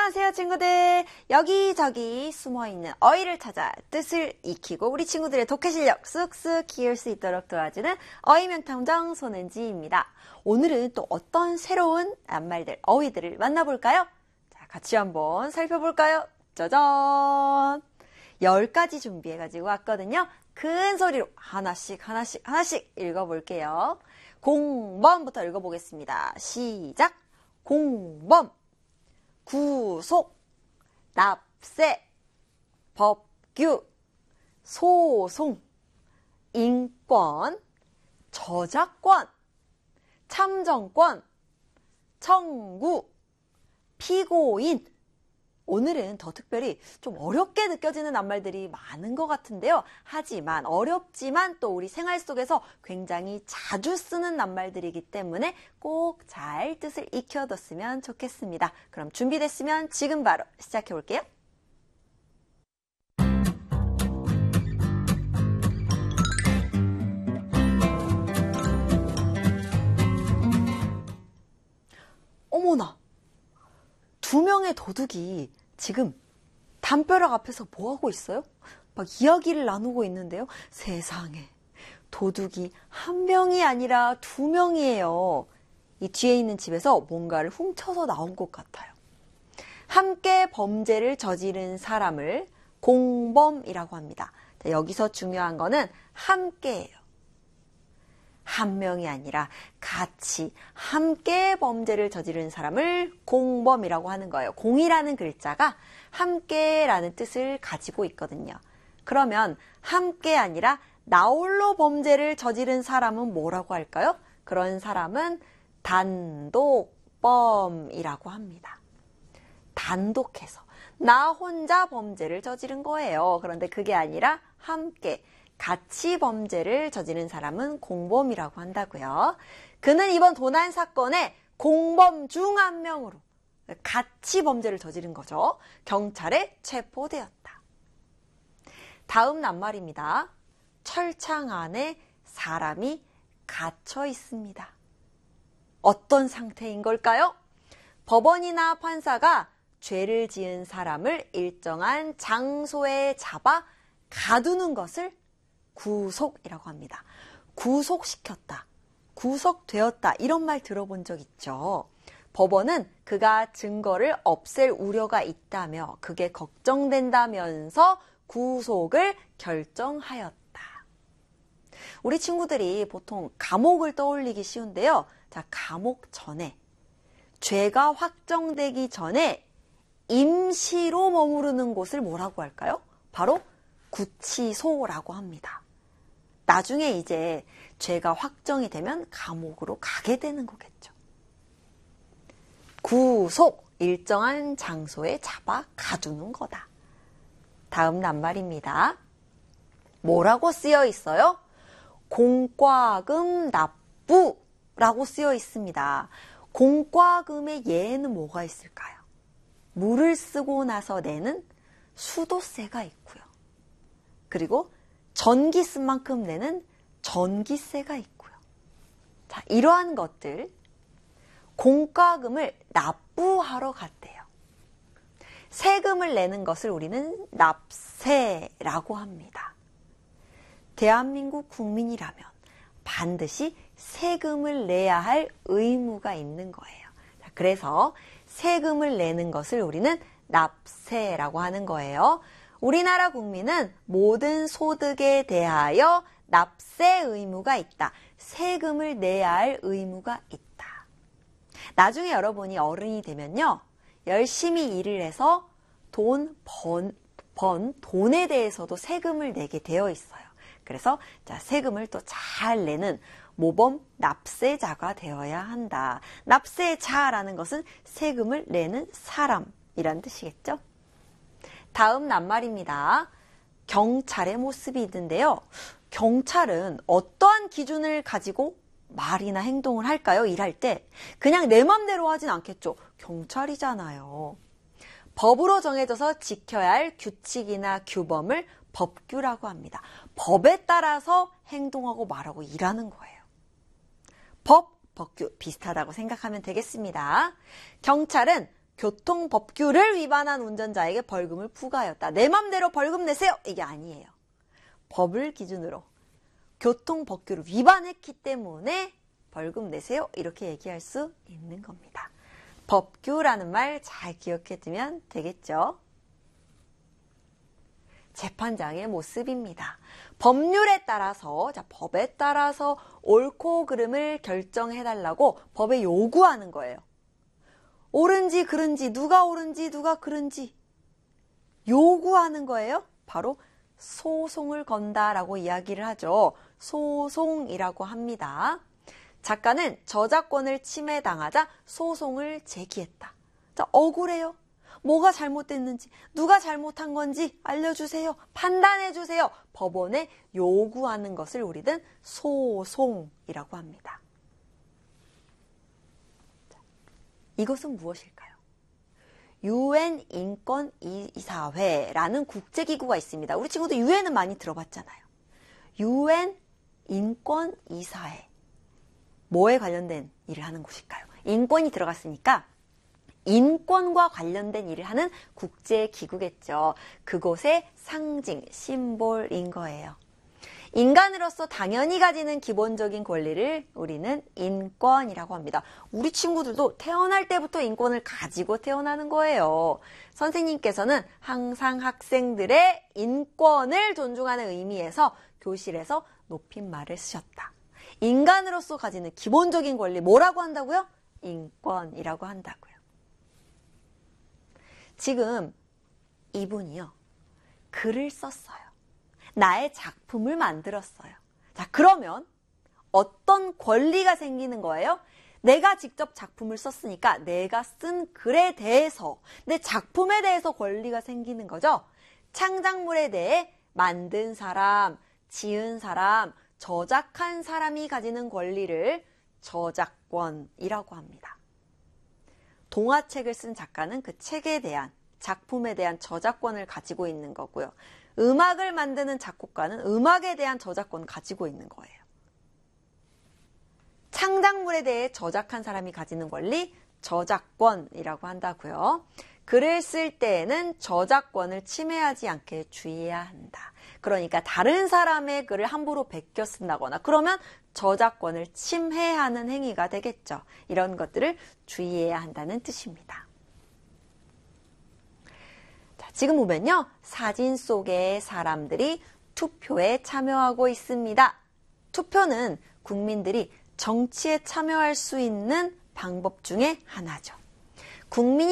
안녕하세요, 친구들. 여기저기 숨어있는 어휘를 찾아 뜻을 익히고 우리 친구들의 독해 실력 쑥쑥 키울 수 있도록 도와주는 어휘명탐정 손은지입니다. 오늘은 또 어떤 새로운 낱말들, 어휘들을 만나볼까요? 자, 같이 한번 살펴볼까요? 짜잔! 10가지 준비해가지고 왔거든요. 큰 소리로 하나씩 읽어볼게요. 공범부터 읽어보겠습니다. 시작! 공범, 구속, 납세, 법규, 소송, 인권, 저작권, 참정권, 청구, 피고인. 오늘은 더 특별히 좀 어렵게 느껴지는 낱말들이 많은 것 같은데요. 하지만 어렵지만 또 우리 생활 속에서 굉장히 자주 쓰는 낱말들이기 때문에 꼭 잘 뜻을 익혀뒀으면 좋겠습니다. 그럼 준비됐으면 지금 바로 시작해 볼게요. 어머나! 2명의 도둑이 지금 담벼락 앞에서 뭐하고 있어요? 막 이야기를 나누고 있는데요. 세상에, 도둑이 1명이 아니라 2명이에요. 이 뒤에 있는 집에서 뭔가를 훔쳐서 나온 것 같아요. 함께 범죄를 저지른 사람을 공범이라고 합니다. 자, 여기서 중요한 거는 함께예요. 1명이 아니라 같이 함께 범죄를 저지른 사람을 공범이라고 하는 거예요. 공이라는 글자가 함께라는 뜻을 가지고 있거든요. 그러면 함께 아니라 나홀로 범죄를 저지른 사람은 뭐라고 할까요? 그런 사람은 단독범이라고 합니다. 단독해서 나 혼자 범죄를 저지른 거예요. 그런데 그게 아니라 함께 같이 범죄를 저지른 사람은 공범이라고 한다고요. 그는 이번 도난 사건의 공범 중 1명으로 같이 범죄를 저지른 거죠. 경찰에 체포되었다. 다음 낱말입니다. 철창 안에 사람이 갇혀 있습니다. 어떤 상태인 걸까요? 법원이나 판사가 죄를 지은 사람을 일정한 장소에 잡아 가두는 것을 구속이라고 합니다. 구속시켰다, 구속되었다 이런 말 들어본 적 있죠. 법원은 그가 증거를 없앨 우려가 있다며 그게 걱정된다면서 구속을 결정하였다. 우리 친구들이 보통 감옥을 떠올리기 쉬운데요. 자, 감옥 전에, 죄가 확정되기 전에 임시로 머무르는 곳을 뭐라고 할까요? 바로 구치소라고 합니다. 나중에 이제 죄가 확정이 되면 감옥으로 가게 되는 거겠죠. 구속, 일정한 장소에 잡아 가두는 거다. 다음 낱말입니다. 뭐라고 쓰여 있어요? 공과금 납부라고 쓰여 있습니다. 공과금의 예에는 뭐가 있을까요? 물을 쓰고 나서 내는 수도세가 있고요. 그리고 전기 쓴 만큼 내는 전기세가 있고요. 자, 이러한 것들, 공과금을 납부하러 갔대요. 세금을 내는 것을 우리는 납세라고 합니다. 대한민국 국민이라면 반드시 세금을 내야 할 의무가 있는 거예요. 자, 그래서 세금을 내는 것을 우리는 납세라고 하는 거예요. 우리나라 국민은 모든 소득에 대하여 납세 의무가 있다. 세금을 내야 할 의무가 있다. 나중에 여러분이 어른이 되면요, 열심히 일을 해서 번 돈에 대해서도 세금을 내게 되어 있어요. 그래서 자, 세금을 또 잘 내는 모범 납세자가 되어야 한다. 납세자라는 것은 세금을 내는 사람이란 뜻이겠죠? 다음 낱말입니다. 경찰의 모습이 있는데요. 경찰은 어떠한 기준을 가지고 말이나 행동을 할까요? 일할 때 그냥 내 맘대로 하진 않겠죠. 경찰이잖아요. 법으로 정해져서 지켜야 할 규칙이나 규범을 법규라고 합니다. 법에 따라서 행동하고 말하고 일하는 거예요. 법, 법규 비슷하다고 생각하면 되겠습니다. 경찰은 교통법규를 위반한 운전자에게 벌금을 부과하였다. 내 맘대로 벌금 내세요. 이게 아니에요. 법을 기준으로 교통법규를 위반했기 때문에 벌금 내세요. 이렇게 얘기할 수 있는 겁니다. 법규라는 말 잘 기억해 두면 되겠죠. 재판장의 모습입니다. 법률에 따라서, 법에 따라서 옳고 그름을 결정해달라고 법에 요구하는 거예요. 옳은지 그른지, 누가 옳은지 누가 그른지 요구하는 거예요. 바로 소송을 건다라고 이야기를 하죠. 소송이라고 합니다. 작가는 저작권을 침해당하자 소송을 제기했다. 자, 억울해요. 뭐가 잘못됐는지, 누가 잘못한 건지 알려주세요. 판단해주세요. 법원에 요구하는 것을 우리는 소송이라고 합니다. 자, 이것은 무엇일까요? UN 인권이사회라는 국제기구가 있습니다. 우리 친구들 UN은 많이 들어봤잖아요. UN 인권이사회. 뭐에 관련된 일을 하는 곳일까요? 인권이 들어갔으니까 인권과 관련된 일을 하는 국제기구겠죠. 그곳의 상징, 심볼인 거예요. 인간으로서 당연히 가지는 기본적인 권리를 우리는 인권이라고 합니다. 우리 친구들도 태어날 때부터 인권을 가지고 태어나는 거예요. 선생님께서는 항상 학생들의 인권을 존중하는 의미에서 교실에서 높임말을 쓰셨다. 인간으로서 가지는 기본적인 권리 뭐라고 한다고요? 인권이라고 한다고요. 지금 이분이요, 글을 썼어요. 나의 작품을 만들었어요. 자, 그러면 어떤 권리가 생기는 거예요? 내가 직접 작품을 썼으니까 내가 쓴 글에 대해서, 내 작품에 대해서 권리가 생기는 거죠. 창작물에 대해 만든 사람, 지은 사람, 저작한 사람이 가지는 권리를 저작권이라고 합니다. 동화책을 쓴 작가는 그 책에 대한, 작품에 대한 저작권을 가지고 있는 거고요. 음악을 만드는 작곡가는 음악에 대한 저작권을 가지고 있는 거예요. 창작물에 대해 저작한 사람이 가지는 권리, 저작권이라고 한다고요. 글을 쓸 때에는 저작권을 침해하지 않게 주의해야 한다. 그러니까 다른 사람의 글을 함부로 베껴 쓴다거나 그러면 저작권을 침해하는 행위가 되겠죠. 이런 것들을 주의해야 한다는 뜻입니다. 자, 지금 보면요, 사진 속의 사람들이 투표에 참여하고 있습니다. 투표는 국민들이 정치에 참여할 수 있는 방법 중에 하나죠. 국민이